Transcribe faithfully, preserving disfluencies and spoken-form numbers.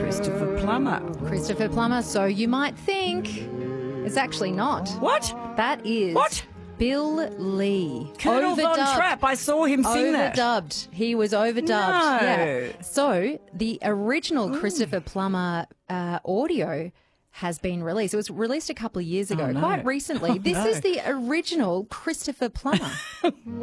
Christopher Plummer. Christopher Plummer. So you might think it's actually not. What? That is What? Bill Lee. Colonel Von Overdubbed. Trapp. I saw him sing that. Overdubbed. He was overdubbed. No. Yeah. So the original Christopher Plummer uh, audio has been released. It was released a couple of years ago, Oh, no. quite recently. Oh, this no. is the original Christopher Plummer.